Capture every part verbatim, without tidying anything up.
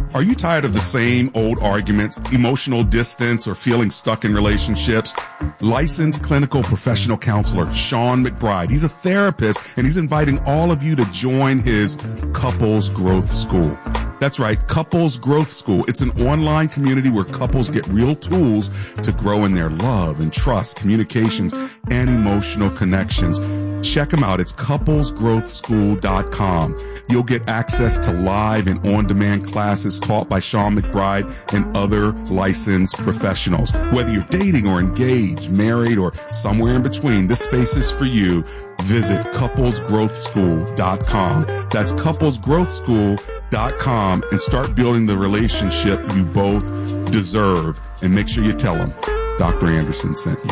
Are you tired of the same old arguments, emotional distance, or feeling stuck in relationships? Licensed clinical professional counselor Sean McBride, he's a therapist, and he's inviting all of you to join his Couples Growth School. That's right, Couples Growth School. It's an online community where couples get real tools to grow in their love and trust, communications, and emotional connections. Check them out. It's couples growth school dot com. You'll get access to live and on-demand classes taught by Sean McBride and other licensed professionals. Whether you're dating or engaged, married, or somewhere in between, this space is for you. Visit couples growth school dot com. That's couples growth school dot com and start building the relationship you both deserve. And make sure you tell them Doctor Anderson sent you.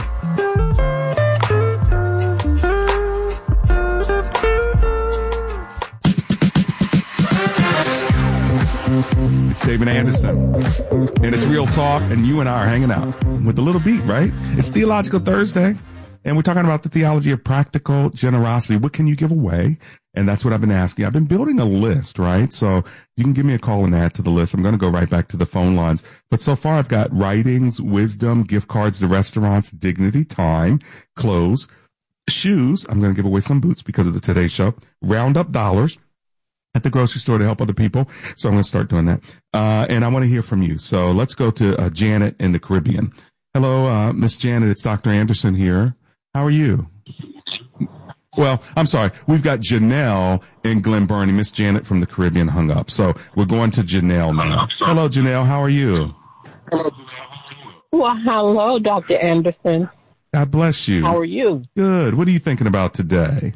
It's David Anderson, and it's Real Talk, and you and I are hanging out with a little beat, right? It's Theological Thursday, and we're talking about the theology of practical generosity. What can you give away? And that's what I've been asking. I've been building a list, right? So you can give me a call and add to the list. I'm going to go right back to the phone lines. But so far, I've got writings, wisdom, gift cards to restaurants, dignity, time, clothes, shoes. I'm going to give away some boots because of the Today Show. Round up dollars at the grocery store to help other people. So I'm going to start doing that. Uh, and I want to hear from you. So let's go to uh, Janet in the Caribbean. Hello, uh, Miss Janet. It's Doctor Anderson here. How are you? Well, I'm sorry. We've got Janelle in Glen Burnie. Miss Janet from the Caribbean hung up. So we're going to Janelle now. Hello, Janelle. How are you? Well, hello, Doctor Anderson. God bless you. How are you? Good. What are you thinking about today?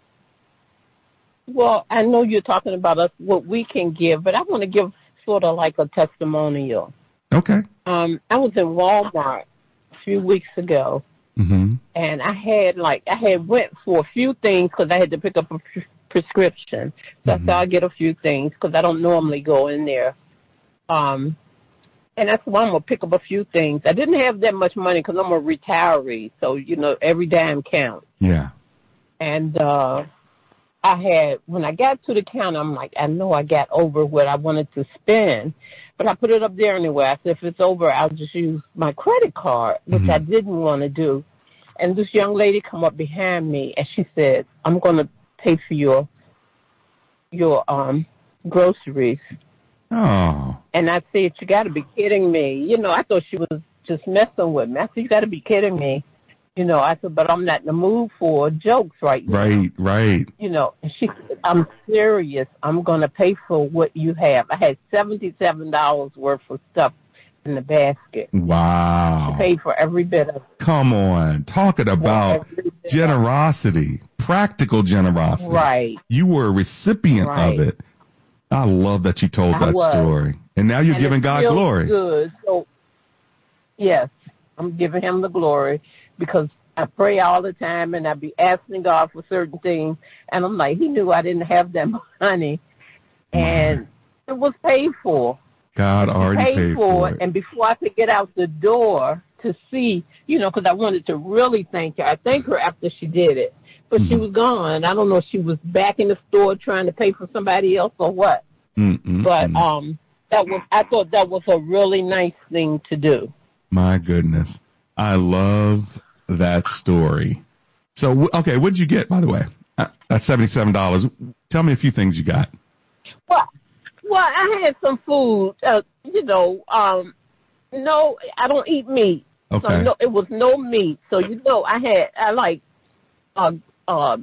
Well, I know you're talking about us, what we can give, but I want to give sort of like a testimonial. Okay. Um, I was in Walmart a few weeks ago, mm-hmm. and I had like, I had went for a few things because I had to pick up a pre- prescription. So mm-hmm. I thought I'd get a few things because I don't normally go in there. Um, and that's why I'm going to pick up a few things. I didn't have that much money because I'm a retiree, so, you know, every dime counts. Yeah. And, uh, I had, when I got to the counter, I'm like, I know I got over what I wanted to spend, but I put it up there anyway. I said, if it's over, I'll just use my credit card, which mm-hmm. I didn't want to do. And this young lady come up behind me, and she said, I'm going to pay for your, your, um, groceries. Oh. And I said, you got to be kidding me. You know, I thought she was just messing with me. I said, you got to be kidding me. You know, I said, but I'm not in the mood for jokes right now. Right, right. You know, and she said, I'm serious. I'm going to pay for what you have. I had seventy-seven dollars worth of stuff in the basket. Wow. To pay for every bit of it. Come on. Talking about generosity, practical generosity. Right. You were a recipient right. of it. I love that you told I that was. story. And now you're and giving God glory. Good. So, yes, I'm giving him the glory. Because I pray all the time and I be asking God for certain things. And I'm like, he knew I didn't have that money. And right. it was paid for. God already paid, paid for it. it. And before I could get out the door to see, you know, because I wanted to really thank her. I thanked her after she did it. But mm-hmm. she was gone. I don't know if she was back in the store trying to pay for somebody else or what. Mm-mm-mm. But um, that was I thought that was a really nice thing to do. My goodness. I love that story. So, okay, what did you get, by the way? Uh, that's seventy-seven dollars. Tell me a few things you got. Well, well, I had some food, uh, you know, um, no, I don't eat meat. Okay. So no, it was no meat. So, you know, I had, I like, uh, uh,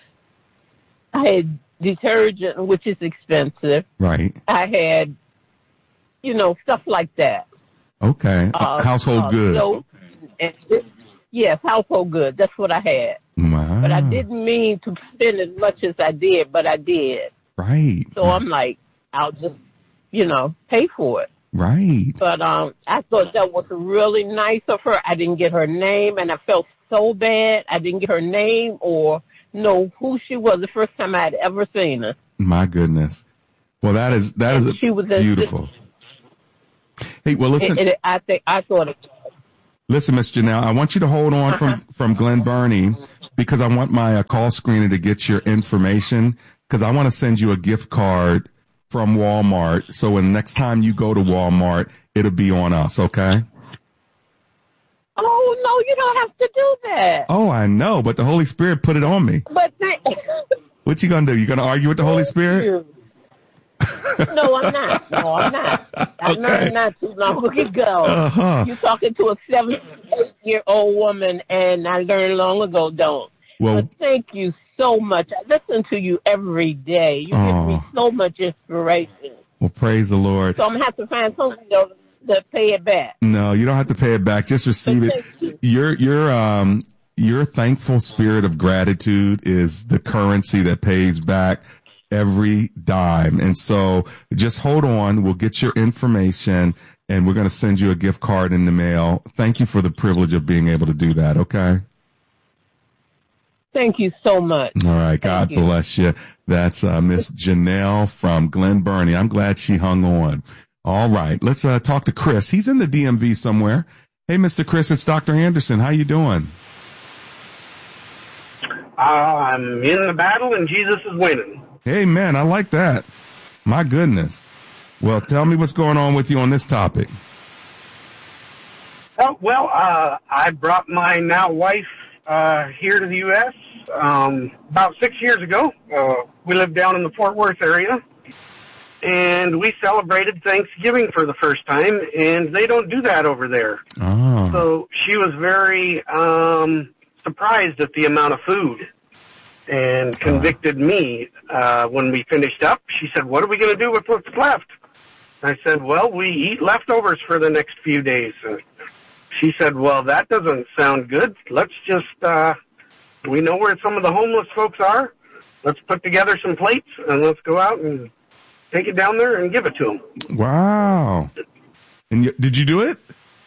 I had detergent, which is expensive. Right. I had, you know, stuff like that. Okay. Uh, Household uh, goods. So, and it, yes, household goods. That's what I had. Wow. But I didn't mean to spend as much as I did, but I did. Right. So I'm like, I'll just, you know, pay for it. Right. But um, I thought that was really nice of her. I didn't get her name, and I felt so bad. I didn't get her name or know who she was the first time I had ever seen her. My goodness. Well, that is that and is she was beautiful. A, hey, well, listen. It, it, I think I thought it. Listen, Miss Janelle, I want you to hold on from, uh-huh. from Glen Burnie because I want my uh, call screener to get your information because I want to send you a gift card from Walmart. So when next time you go to Walmart, it'll be on us, okay? Oh, no, you don't have to do that. Oh, I know, but the Holy Spirit put it on me. But th- What you gonna do? You gonna argue with the Holy Spirit? No, I'm not. No, I'm not. I Okay. learned not too long ago. Uh-huh. You're talking to a seventy-eight-year-old woman, and I learned long ago, don't. Well, But thank you so much. I listen to you every day. You Oh. give me so much inspiration. well, praise the Lord. So I'm going to have to find something to, to pay it back. No, you don't have to pay it back. Just receive But it. thank you. Your your um your thankful spirit of gratitude is the currency that pays back every dime. And so just hold on. We'll get your information and we're going to send you a gift card in the mail. Thank you for the privilege of being able to do that. Okay. Thank you so much. All right. God you. bless you. That's uh, Miss Janelle from Glen Burnie. I'm glad she hung on. All right. Let's uh, talk to Chris. He's in the D M V somewhere. Hey, Mister Chris, it's Doctor Anderson. How you doing? Uh, I'm in the battle and Jesus is winning. Hey, man, I like that. My goodness. Well, tell me what's going on with you on this topic. Oh, well, uh, I brought my now wife uh, here to the U S um, about six years ago. Uh, we lived down in the Fort Worth area, and we celebrated Thanksgiving for the first time, and they don't do that over there. Oh. So she was very um, surprised at the amount of food and convicted me uh, when we finished up. She said, what are we going to do with what's left? I said, well, we eat leftovers for the next few days. And she said, well, that doesn't sound good. Let's just, uh, we know where some of the homeless folks are. Let's put together some plates and let's go out and take it down there and give it to them. Wow. And you, did you do it?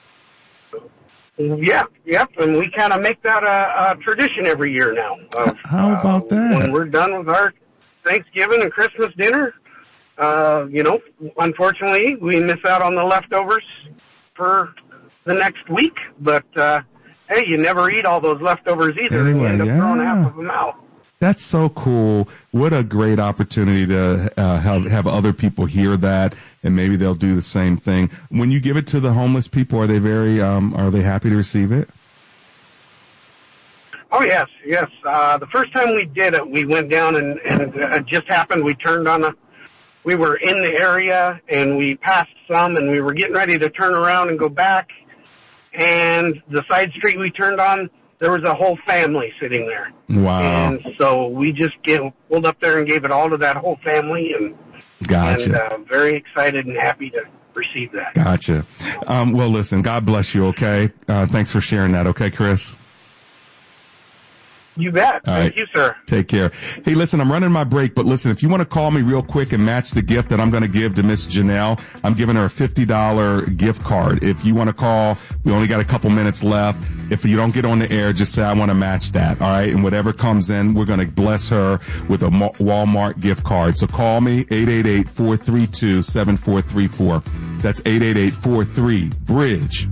Yeah, yep, and we kind of make that a, a tradition every year now. Of, How about uh, that? When we're done with our Thanksgiving and Christmas dinner, uh, you know, unfortunately, we miss out on the leftovers for the next week. But, uh, hey, you never eat all those leftovers either, and you Anyway, end up yeah. throwing half of them out. That's so cool. What a great opportunity to uh, have, have other people hear that, and maybe they'll do the same thing. When you give it to the homeless people, are they very, um, are they happy to receive it? Oh, yes, yes. Uh, the first time we did it, we went down and, and it just happened. We turned on a, we were in the area and we passed some and we were getting ready to turn around and go back. And the side street we turned on, there was a whole family sitting there. Wow. And so we just get, pulled up there and gave it all to that whole family, and, Gotcha. and uh, very excited and happy to receive that. Gotcha. Um, well, listen, God bless you, okay? Uh, thanks for sharing that, okay, Chris? You bet. All Thank right. you, sir. Take care. Hey, listen, I'm running my break, but listen, if you want to call me real quick and match the gift that I'm going to give to Miss Janelle, I'm giving her a fifty dollars gift card. If you want to call, we only got a couple minutes left. If you don't get on the air, just say, I want to match that. All right. And whatever comes in, we're going to bless her with a Walmart gift card. So call me eight eight eight, four three two, seven four three four. That's eight eight eight, four three, bridge.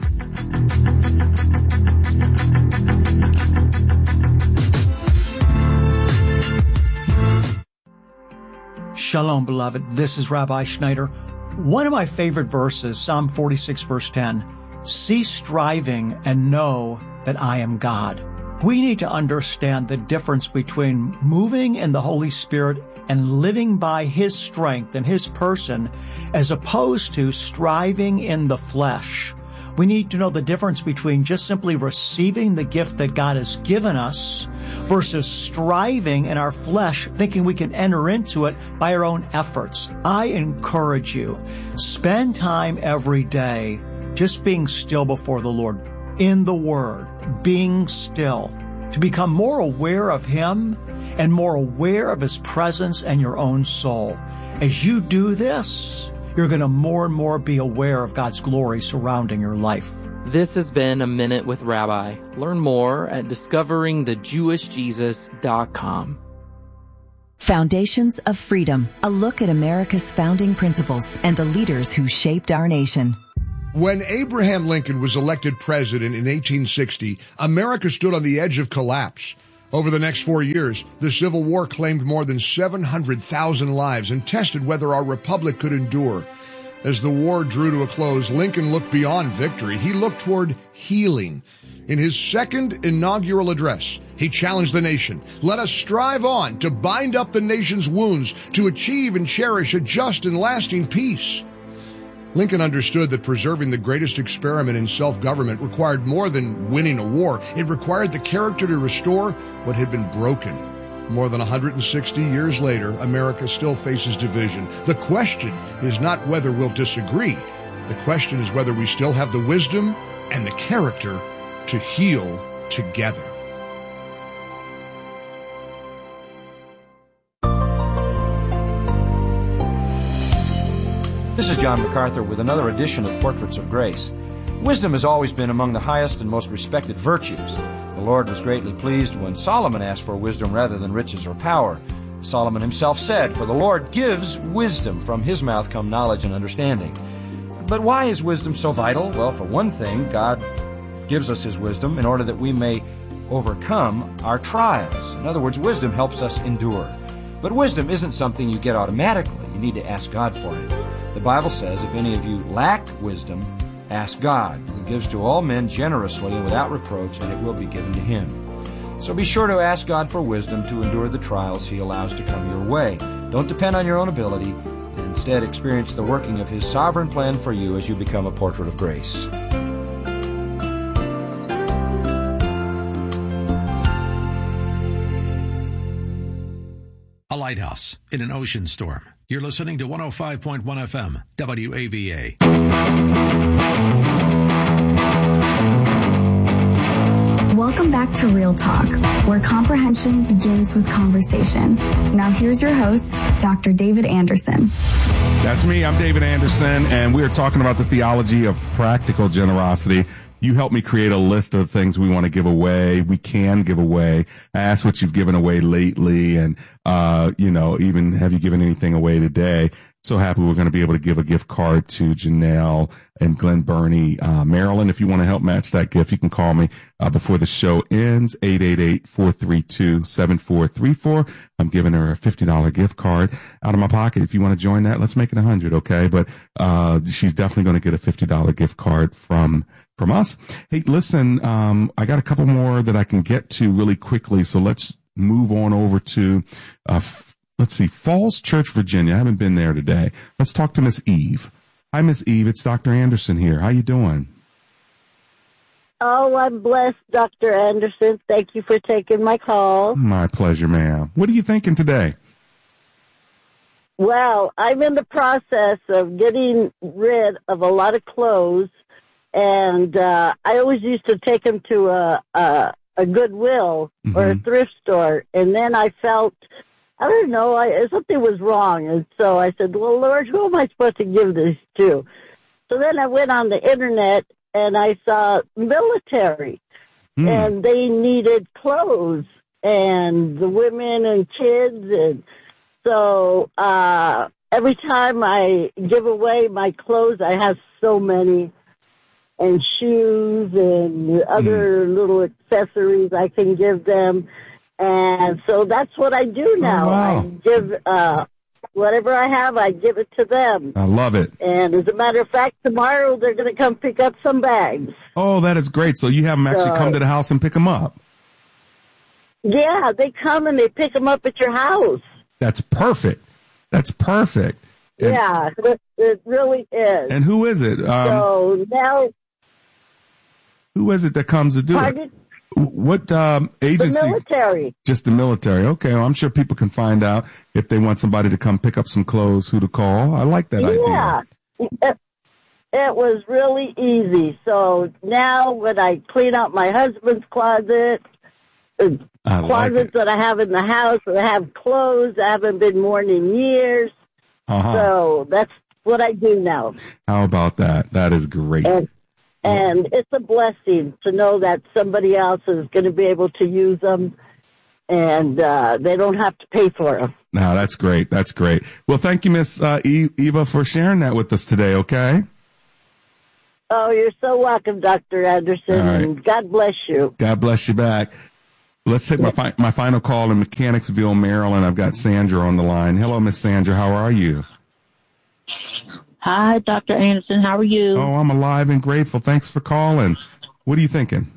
Shalom, beloved. This is Rabbi Schneider. One of my favorite verses, Psalm forty-six, verse ten, cease striving and know that I am God. We need to understand the difference between moving in the Holy Spirit and living by His strength and His person, as opposed to striving in the flesh. We need to know the difference between just simply receiving the gift that God has given us versus striving in our flesh, thinking we can enter into it by our own efforts. I encourage you, spend time every day just being still before the Lord, in the Word, being still, to become more aware of Him and more aware of His presence and your own soul. As you do this, you're going to more and more be aware of God's glory surrounding your life. This has been A Minute with Rabbi. Learn more at discovering the jewish jesus dot com. Foundations of Freedom, a look at America's founding principles and the leaders who shaped our nation. When Abraham Lincoln was elected president in eighteen sixty, America stood on the edge of collapse. Over the next four years, the Civil War claimed more than seven hundred thousand lives and tested whether our republic could endure. As the war drew to a close, Lincoln looked beyond victory. He looked toward healing. In his second inaugural address, he challenged the nation. Let us strive on to bind up the nation's wounds, to achieve and cherish a just and lasting peace. Lincoln understood that preserving the greatest experiment in self-government required more than winning a war. It required the character to restore what had been broken. More than one hundred sixty years later, America still faces division. The question is not whether we'll disagree. The question is whether we still have the wisdom and the character to heal together. This is John MacArthur with another edition of Portraits of Grace. Wisdom has always been among the highest and most respected virtues. The Lord was greatly pleased when Solomon asked for wisdom rather than riches or power. Solomon himself said, "For the Lord gives wisdom, from his mouth come knowledge and understanding." But why is wisdom so vital? Well, for one thing, God gives us his wisdom in order that we may overcome our trials. In other words, wisdom helps us endure. But wisdom isn't something you get automatically. You need to ask God for it. The Bible says, if any of you lack wisdom, ask God, who gives to all men generously and without reproach, and it will be given to him. So be sure to ask God for wisdom to endure the trials he allows to come your way. Don't depend on your own ability, and instead experience the working of his sovereign plan for you as you become a portrait of grace. A lighthouse in an ocean storm. You're listening to one oh five point one F M, W A V A. Welcome back to Real Talk, where comprehension begins with conversation. Now here's your host, Doctor David Anderson. That's me. I'm David Anderson, and we are talking about the theology of practical generosity. You helped me create a list of things we want to give away. We can give away. I asked what you've given away lately, and, uh, you know, even have you given anything away today? So happy we're going to be able to give a gift card to Janelle and Glen Burnie, uh, Maryland. If you want to help match that gift, you can call me uh, before the show ends, eight eight eight, four three two, seven four three four. I'm giving her a fifty dollars gift card out of my pocket. If you want to join that, let's make it one hundred, okay? But uh she's definitely going to get a fifty dollars gift card from from us. Hey, listen, um I got a couple more that I can get to really quickly, so let's move on over to uh let's see, Falls Church, Virginia. I haven't been there today. Let's talk to Miss Eve. Hi, Miss Eve. It's Doctor Anderson here. How you doing? Oh, I'm blessed, Doctor Anderson. Thank you for taking my call. My pleasure, ma'am. What are you thinking today? Well, I'm in the process of getting rid of a lot of clothes, and uh, I always used to take them to a, a, a Goodwill mm-hmm. or a thrift store, and then I felt, I don't know, I, something was wrong, and so I said, well, Lord, who am I supposed to give this to? So then I went on the Internet, and I saw military, mm. and they needed clothes, and the women and kids, and so uh, every time I give away my clothes, I have so many, and shoes and other mm. little accessories I can give them. And so that's what I do now. Oh, wow. I give uh, whatever I have, I give it to them. I love it. And as a matter of fact, tomorrow they're going to come pick up some bags. Oh, that is great. So you have them actually so, come to the house and pick them up? Yeah, they come and they pick them up at your house. That's perfect. That's perfect. And, yeah, it, it really is. And who is it? Um, so now... Who is it that comes to do pardon? it? What um, agency? The military. Just the military. Okay, well, I'm sure people can find out if they want somebody to come pick up some clothes, who to call. I like that yeah. idea. Yeah, it, it was really easy. So now when I clean out my husband's closet, I closets like that I have in the house, that I have clothes I haven't been worn in years. Uh-huh. So that's what I do now. How about that? That is great. And, And it's a blessing to know that somebody else is going to be able to use them, and uh, they don't have to pay for them. No, that's great. That's great. Well, thank you, Miss uh, Eva, for sharing that with us today, okay? Oh, you're so welcome, Doctor Anderson, right. and God bless you. God bless you back. Let's take my fi- my final call in Mechanicsville, Maryland. I've got Sandra on the line. Hello, Miss Sandra. How are you? Hi, Doctor Anderson. How are you? Oh, I'm alive and grateful. Thanks for calling. What are you thinking?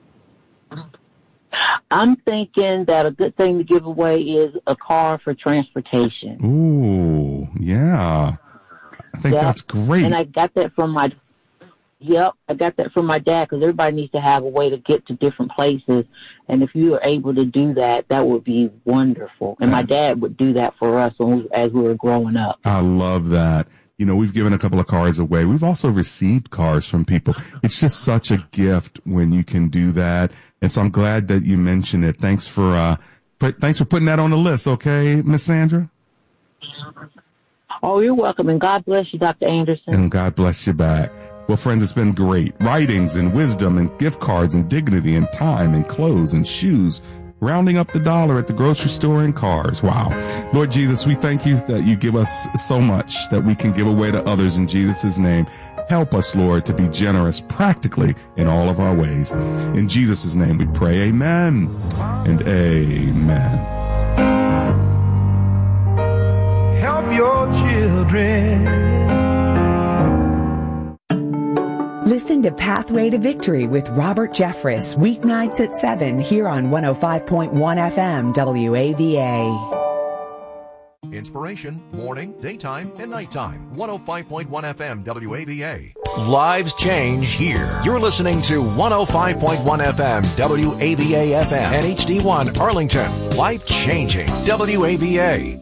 I'm thinking that a good thing to give away is a car for transportation. Ooh, yeah. I think Yep. that's great. And I got that from my, yep, I got that from my dad because everybody needs to have a way to get to different places. And if you are able to do that, that would be wonderful. And my dad would do that for us when we, as we were growing up. I love that. You know, we've given a couple of cars away. We've also received cars from people. It's just such a gift when you can do that. And so I'm glad that you mentioned it. Thanks for, uh, for, thanks for putting that on the list. Okay, Miss Sandra? Oh, you're welcome. And God bless you, Doctor Anderson. And God bless you back. Well, friends, it's been great. Writings and wisdom and gift cards and dignity and time and clothes and shoes. Rounding up the dollar at the grocery store and cars. Wow. Lord Jesus, we thank you that you give us so much that we can give away to others in Jesus' name. Help us, Lord, to be generous practically in all of our ways. In Jesus' name we pray. Amen and amen. Help your children. Listen to Pathway to Victory with Robert Jeffress, weeknights at seven here on one oh five point one F M W A V A. Inspiration, morning, daytime, and nighttime. one oh five point one F M W A V A. Lives change here. You're listening to one oh five point one F M W A V A F M and H D one Arlington. Life changing W A V A.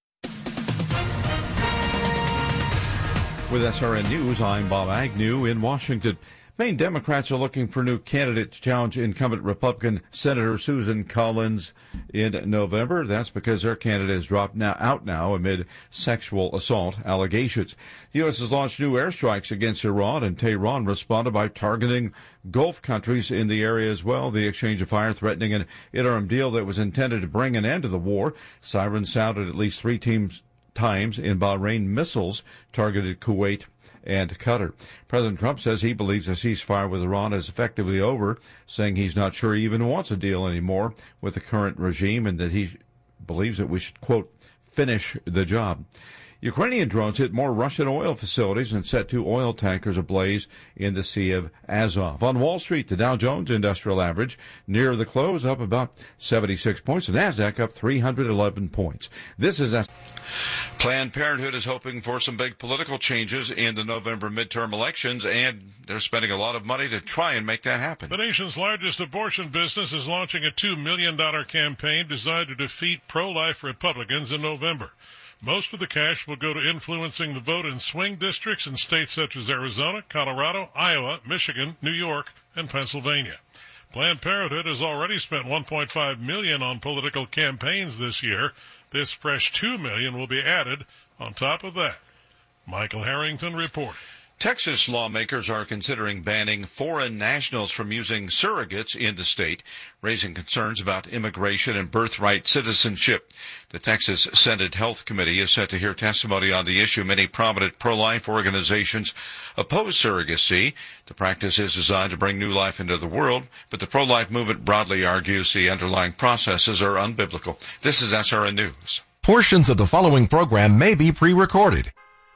With S R N News, I'm Bob Agnew in Washington. Maine Democrats are looking for new candidates to challenge incumbent Republican Senator Susan Collins in November. That's because their candidate has dropped now, out now amid sexual assault allegations. The U S has launched new airstrikes against Iran, and Tehran responded by targeting Gulf countries in the area as well. The exchange of fire threatening an interim deal that was intended to bring an end to the war. Sirens sounded at least three teams times in Bahrain. Missiles targeted Kuwait and Qatar. President Trump says he believes a ceasefire with Iran is effectively over, saying he's not sure he even wants a deal anymore with the current regime and that he believes that we should, quote, finish the job. Ukrainian drones hit more Russian oil facilities and set two oil tankers ablaze in the Sea of Azov. On Wall Street, the Dow Jones Industrial Average near the close up about seventy-six points. The NASDAQ up three hundred eleven points. This is Planned Parenthood is hoping for some big political changes in the November midterm elections, and they're spending a lot of money to try and make that happen. The nation's largest abortion business is launching a two million dollars campaign designed to defeat pro-life Republicans in November. Most of the cash will go to influencing the vote in swing districts in states such as Arizona, Colorado, Iowa, Michigan, New York, and Pennsylvania. Planned Parenthood has already spent one point five million dollars on political campaigns this year. This fresh two million dollars will be added on top of that. Michael Harrington reporting. Texas lawmakers are considering banning foreign nationals from using surrogates in the state, raising concerns about immigration and birthright citizenship. The Texas Senate Health Committee is set to hear testimony on the issue. Many prominent pro-life organizations oppose surrogacy. The practice is designed to bring new life into the world, but the pro-life movement broadly argues the underlying processes are unbiblical. This is S R N News. Portions of the following program may be pre-recorded.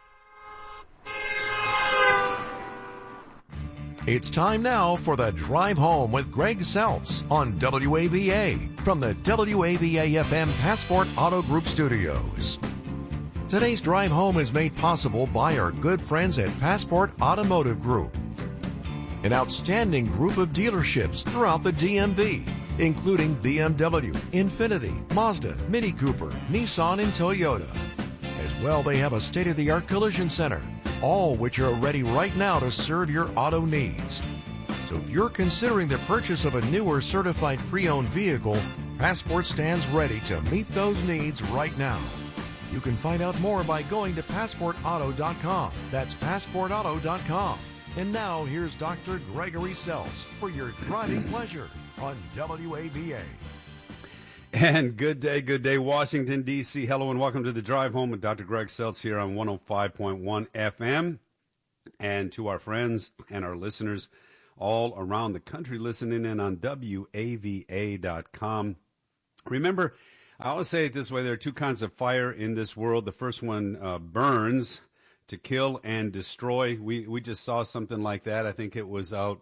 It's time now for the Drive Home with Greg Seltz on W A V A from the W A V A F M Passport Auto Group Studios. Today's Drive Home is made possible by our good friends at Passport Automotive Group, an outstanding group of dealerships throughout the D M V, including B M W, Infiniti, Mazda, Mini Cooper, Nissan, and Toyota. As well, they have a state-of-the-art collision center, all which are ready right now to serve your auto needs. So if you're considering the purchase of a new or certified pre-owned vehicle, Passport stands ready to meet those needs right now. You can find out more by going to passport auto dot com. That's passport auto dot com. And now here's Doctor Gregory Seltz for your driving pleasure on W A V A. And good day, good day, Washington, D C Hello and welcome to the Drive Home with Doctor Greg Seltz here on one oh five point one F M. And to our friends and our listeners all around the country listening in on W A V A dot com. Remember, I always say it this way, there are two kinds of fire in this world. The first one uh, burns to kill and destroy. We we just saw something like that. I think it was out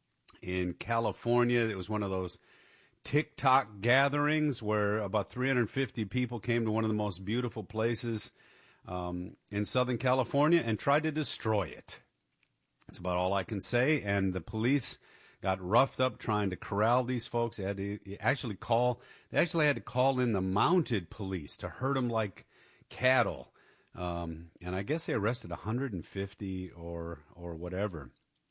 in California. It was one of those TikTok gatherings where about three hundred fifty people came to one of the most beautiful places um, in Southern California and tried to destroy it. That's about all I can say. And the police got roughed up trying to corral these folks. They had to actually call, they actually had to call in the mounted police to herd them like cattle. Um, and I guess they arrested one hundred fifty or, or whatever.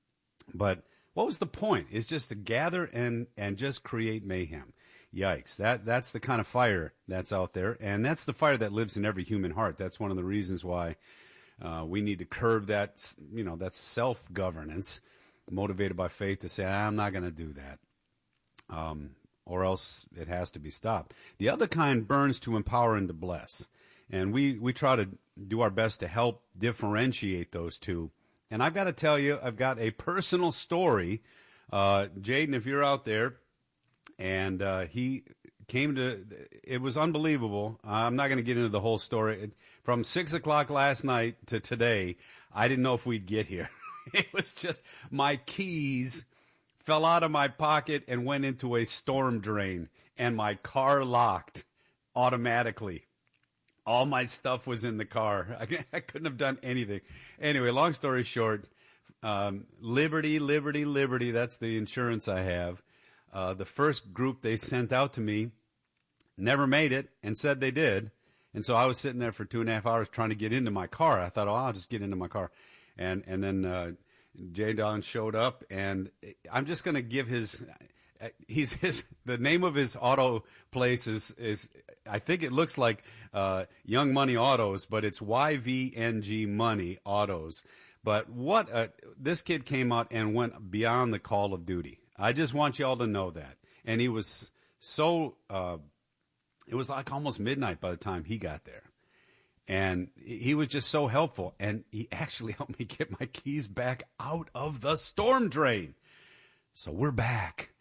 But what was the point? It's just to gather and, and just create mayhem. Yikes. That, that's the kind of fire that's out there. And that's the fire that lives in every human heart. That's one of the reasons why, uh, we need to curb that, you know, that self-governance, motivated by faith, to say, I'm not going to do that. Um, or else it has to be stopped. The other kind burns to empower and to bless. And we, we try to do our best to help differentiate those two. And I've got to tell you, I've got a personal story. Uh, Jaden, if you're out there, and uh, he came to, it was unbelievable. I'm not going to get into the whole story. From six o'clock last night to today, I didn't know if we'd get here. It was just, my keys fell out of my pocket and went into a storm drain, and my car locked automatically. All my stuff was in the car. I, I couldn't have done anything. Anyway, long story short, um, Liberty, Liberty, Liberty, that's the insurance I have. Uh, the first group they sent out to me never made it and said they did. And so I was sitting there for two and a half hours trying to get into my car. I thought, oh, I'll just get into my car. And, and then, uh, Jay Don showed up, and I'm just going to give his, he's his, the name of his auto place is, is, I think it looks like, uh, Young Money Autos, but it's Y V N G Money Autos. But what, a, this kid came out and went beyond the call of duty. I just want you all to know that. And he was so, uh, it was like almost midnight by the time he got there. And he was just so helpful. And he actually helped me get my keys back out of the storm drain. So we're back.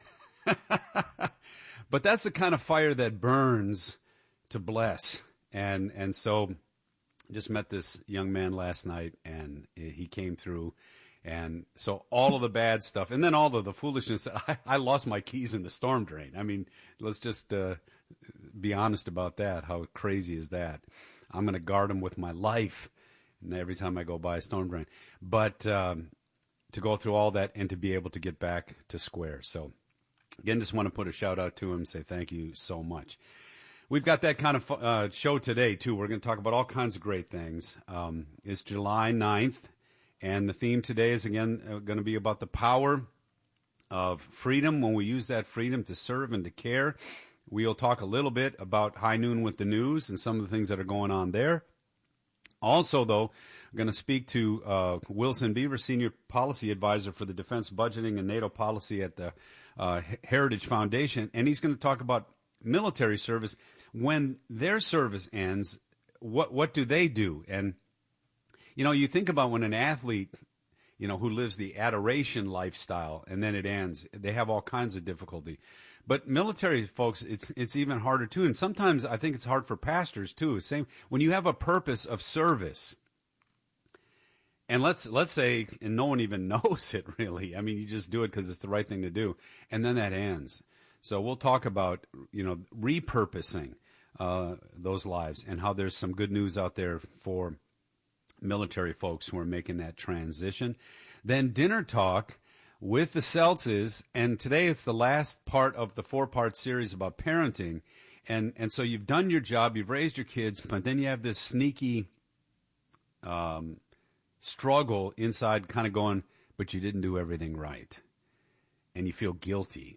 But that's the kind of fire that burns to bless. And, and so I just met this young man last night, and he came through. And so all of the bad stuff, and then all of the foolishness, I, I lost my keys in the storm drain. I mean, let's just uh, be honest about that. How crazy is that? I'm going to guard them with my life, and every time I go by a storm drain. But um, to go through all that and to be able to get back to square. So again, just want to put a shout out to him, say thank you so much. We've got that kind of uh, show today, too. We're going to talk about all kinds of great things. Um, it's July ninth. And the theme today is, again, uh, going to be about the power of freedom when we use that freedom to serve and to care. We'll talk a little bit about High Noon with the News and some of the things that are going on there. Also, though, I'm going to speak to uh, Wilson Beaver, Senior Policy Advisor for the Defense Budgeting and NATO Policy at the uh, Heritage Foundation, and he's going to talk about military service. When their service ends, what what do they do? And you know, you think about when an athlete, you know, who lives the adoration lifestyle and then it ends, they have all kinds of difficulty. But military folks, it's it's even harder too. And sometimes I think it's hard for pastors too. Same when you have a purpose of service, and let's let's say, and no one even knows it really. I mean, you just do it because it's the right thing to do, and then that ends. So we'll talk about, you know, repurposing uh, those lives and how there's some good news out there for military folks who are making that transition. Then dinner talk with the Seltzes, and today it's the last part of the four-part series about parenting. And and so you've done your job, you've raised your kids, but then you have this sneaky um, struggle inside kind of going, but you didn't do everything right. And you feel guilty.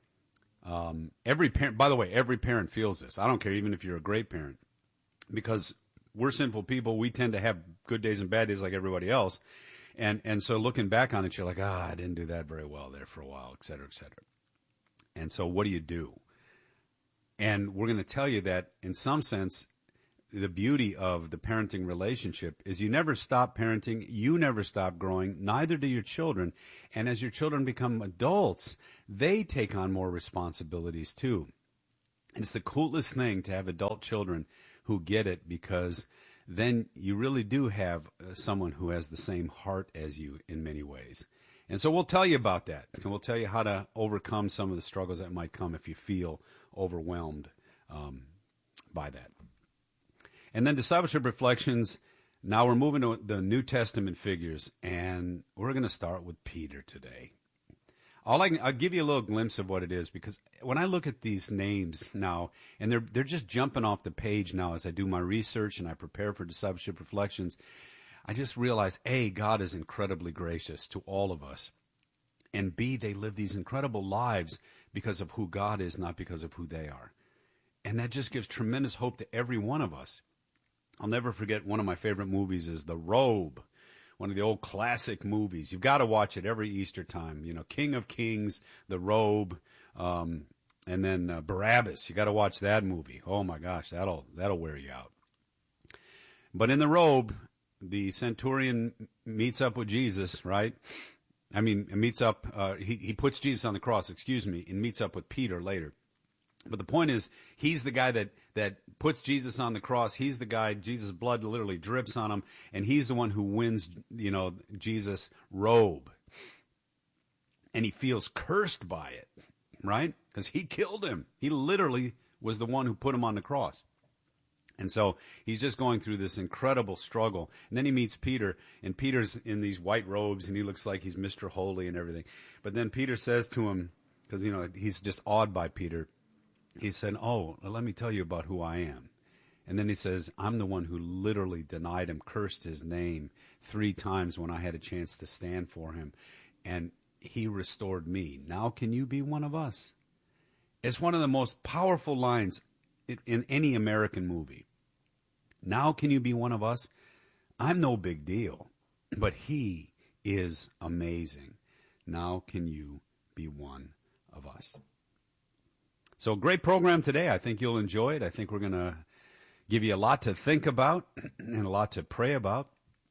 Um, every parent, by the way, every parent feels this. I don't care, even if you're a great parent, because we're sinful people. We tend to have good days and bad days like everybody else. And and so looking back on it, you're like, ah, I didn't do that very well there for a while, et cetera, et cetera. And so what do you do? And we're going to tell you that in some sense, the beauty of the parenting relationship is you never stop parenting, you never stop growing, neither do your children. And as your children become adults, they take on more responsibilities too. And it's the coolest thing to have adult children who get it, because then you really do have someone who has the same heart as you in many ways. And so we'll tell you about that, and we'll tell you how to overcome some of the struggles that might come if you feel overwhelmed um, by that. And then Discipleship Reflections. Now we're moving to the New Testament figures, and we're going to start with Peter today. All I can, I'll give you a little glimpse of what it is, because when I look at these names now, and they're they're just jumping off the page now as I do my research and I prepare for Discipleship Reflections, I just realize, A, God is incredibly gracious to all of us, and B, they live these incredible lives because of who God is, not because of who they are. And that just gives tremendous hope to every one of us. I'll never forget, one of my favorite movies is The Robe, one of the old classic movies. You've got to watch it every Easter time. You know, King of Kings, The Robe, um, and then uh, Barabbas. You got to watch that movie. Oh my gosh, that'll that'll wear you out. But in The Robe, the centurion meets up with Jesus, right? I mean, meets up. Uh, he he puts Jesus on the cross, excuse me, and meets up with Peter later. But the point is, he's the guy that, that puts Jesus on the cross. He's the guy, Jesus' blood literally drips on him, and he's the one who wins, you know, Jesus' robe. And he feels cursed by it, right? Because he killed him. He literally was the one who put him on the cross. And so he's just going through this incredible struggle. And then he meets Peter, and Peter's in these white robes, and he looks like he's Mister Holy and everything. But then Peter says to him, because, you know, he's just awed by Peter, he said, oh, let me tell you about who I am. And then he says, I'm the one who literally denied him, cursed his name three times when I had a chance to stand for him. And he restored me. Now can you be one of us? It's one of the most powerful lines in any American movie. Now can you be one of us? I'm no big deal, but he is amazing. Now can you be one of us? So great program today. I think you'll enjoy it. I think we're going to give you a lot to think about and a lot to pray about.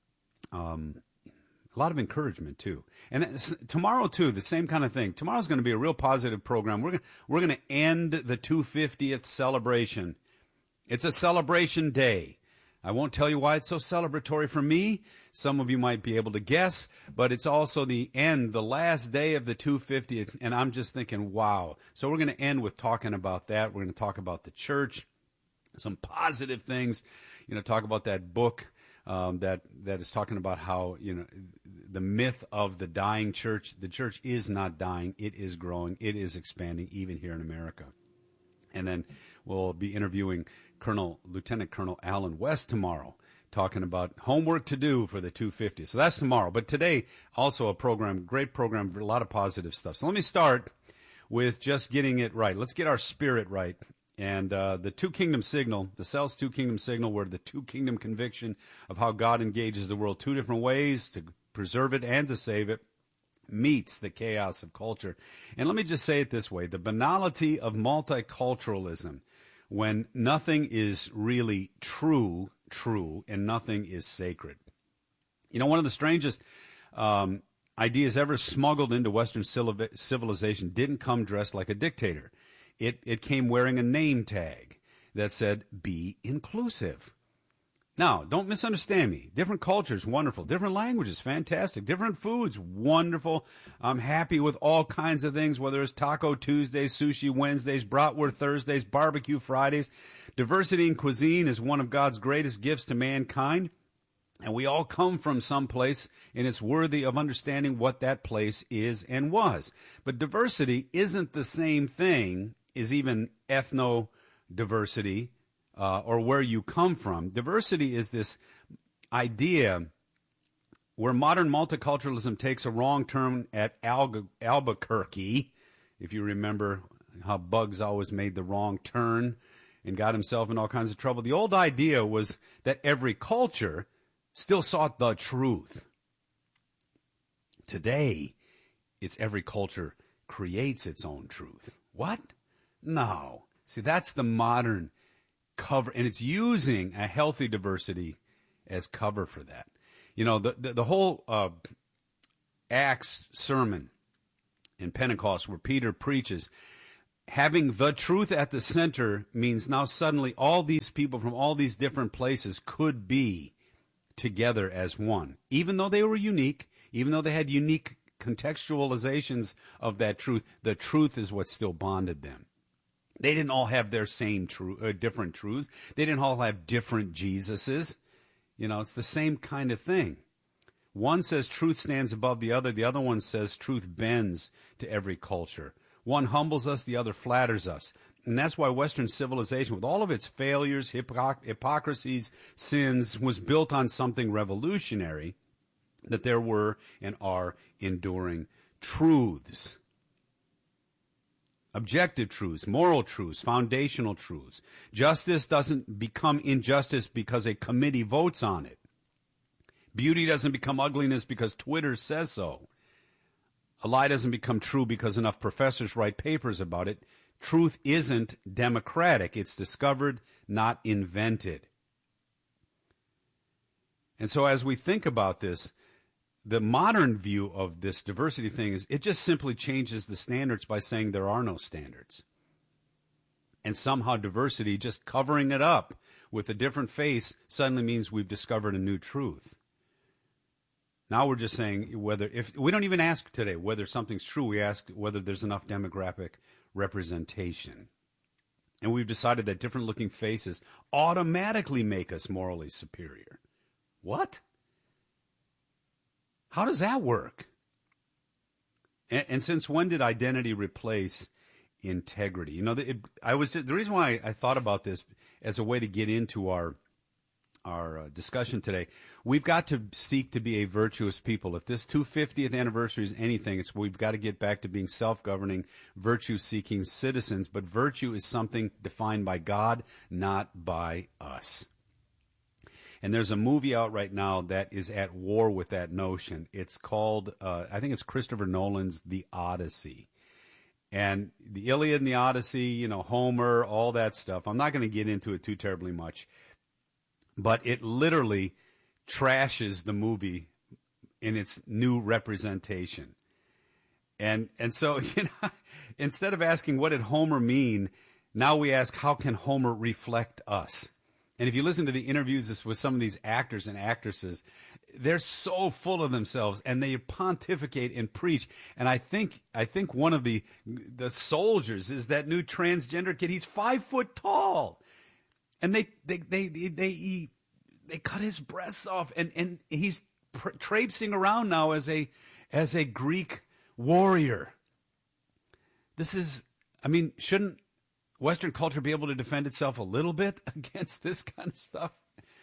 Um, a lot of encouragement, too. And tomorrow, too, the same kind of thing. Tomorrow's going to be a real positive program. We're going we're going to end the two hundred fiftieth celebration. It's a celebration day. I won't tell you why it's so celebratory for me. Some of you might be able to guess, but it's also the end, the last day of the two hundred fiftieth, and I'm just thinking, wow. So we're going to end with talking about that. We're going to talk about the church, some positive things, you know, talk about that book um, that that is talking about how, you know, the myth of the dying church. The church is not dying. It is growing. It is expanding, even here in America. And then we'll be interviewing Colonel, Lieutenant Colonel Alan West tomorrow, talking about homework to do for the two hundred fifty. So that's tomorrow. But today, also a program, great program, a lot of positive stuff. So let me start with just getting it right. Let's get our spirit right. And uh, the two-kingdom signal, the Selz two-kingdom signal, where the two-kingdom conviction of how God engages the world two different ways to preserve it and to save it, meets the chaos of culture. And let me just say it this way. The banality of multiculturalism, when nothing is really true, true, and nothing is sacred. You know, one of the strangest um, ideas ever smuggled into Western civilization didn't come dressed like a dictator. It, it came wearing a name tag that said, be inclusive. Now, don't misunderstand me. Different cultures, wonderful. Different languages, fantastic. Different foods, wonderful. I'm happy with all kinds of things, whether it's Taco Tuesdays, Sushi Wednesdays, Bratwurst Thursdays, Barbecue Fridays. Diversity in cuisine is one of God's greatest gifts to mankind. And we all come from some place, and it's worthy of understanding what that place is and was. But diversity isn't the same thing as even ethno-diversity. Uh, or where you come from. Diversity is this idea where modern multiculturalism takes a wrong turn at Al- Albuquerque. If you remember how Bugs always made the wrong turn and got himself in all kinds of trouble. The old idea was that every culture still sought the truth. Today, it's every culture creates its own truth. What? No. See, that's the modern cover, and it's using a healthy diversity as cover for that. You know, the the, the whole uh, Acts sermon in Pentecost where Peter preaches, having the truth at the center means now suddenly all these people from all these different places could be together as one. Even though they were unique, even though they had unique contextualizations of that truth, the truth is what still bonded them. They didn't all have their same truth, uh, different truths. They didn't all have different Jesuses. You know, it's the same kind of thing. One says truth stands above the other. The other one says truth bends to every culture. One humbles us, the other flatters us. And that's why Western civilization, with all of its failures, hypocr- hypocrisies, sins, was built on something revolutionary, that there were and are enduring truths. Objective truths, moral truths, foundational truths. Justice doesn't become injustice because a committee votes on it. Beauty doesn't become ugliness because Twitter says so. A lie doesn't become true because enough professors write papers about it. Truth isn't democratic. It's discovered, not invented. And so as we think about this, the modern view of this diversity thing is it just simply changes the standards by saying there are no standards. And somehow diversity, just covering it up with a different face, suddenly means we've discovered a new truth. Now we're just saying whether, if we don't even ask today whether something's true, we ask whether there's enough demographic representation. And we've decided that different looking faces automatically make us morally superior. What? How does that work? And, and since when did identity replace integrity? You know, it, I was the reason why I thought about this as a way to get into our our uh, discussion today. We've got to seek to be a virtuous people. If this two hundred fiftieth anniversary is anything, it's we've got to get back to being self-governing, virtue-seeking citizens. But virtue is something defined by God, not by us. And there's a movie out right now that is at war with that notion. It's called, uh, I think it's Christopher Nolan's The Odyssey. And the Iliad and the Odyssey, you know, Homer, all that stuff. I'm not going to get into it too terribly much. But it literally trashes the movie in its new representation. And and so, you know, instead of asking what did Homer mean, now we ask how can Homer reflect us? And if you listen to the interviews with some of these actors and actresses, they're so full of themselves and they pontificate and preach. And I think I think one of the the soldiers is that new transgender kid. He's five foot tall, and they they they they they, they, they cut his breasts off, and and he's pr- traipsing around now as a as a Greek warrior. This is, I mean, shouldn't Western culture be able to defend itself a little bit against this kind of stuff?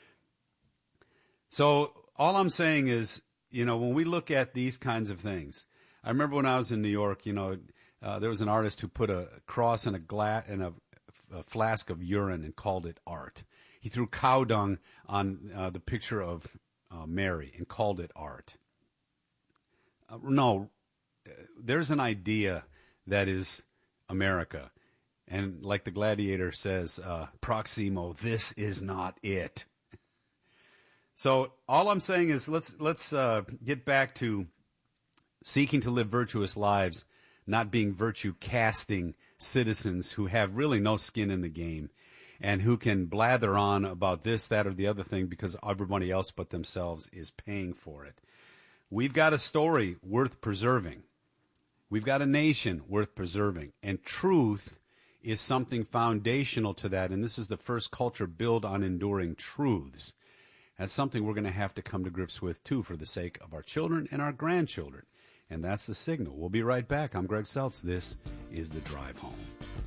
So all I'm saying is, you know, when we look at these kinds of things, I remember when I was in New York, you know, uh, there was an artist who put a cross in a glass in a, a flask of urine and called it art. He threw cow dung on uh, the picture of uh, Mary and called it art. Uh, no, there's an idea that is America. And like the Gladiator says, uh, Proximo, this is not it. So all I'm saying is let's let's uh, get back to seeking to live virtuous lives, not being virtue-casting citizens who have really no skin in the game and who can blather on about this, that, or the other thing because everybody else but themselves is paying for it. We've got a story worth preserving. We've got a nation worth preserving. And truth is something foundational to that, and this is the first culture built on enduring truths. That's something we're going to have to come to grips with, too, for the sake of our children and our grandchildren. And that's the signal. We'll be right back. I'm Greg Seltz. This is The Drive Home.